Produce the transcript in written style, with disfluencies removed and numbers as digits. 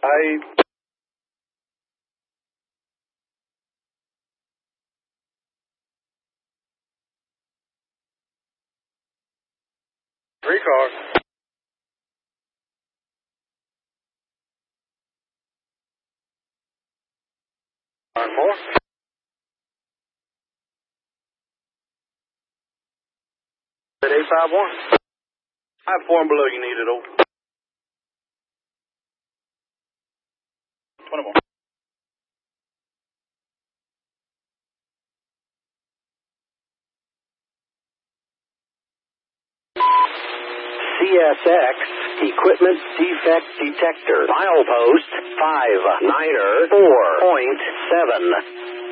Three cars. One more. At 851. I have form below you need it over. 20 more. CSX Equipment Defect Detector. Milepost 59er 4.7.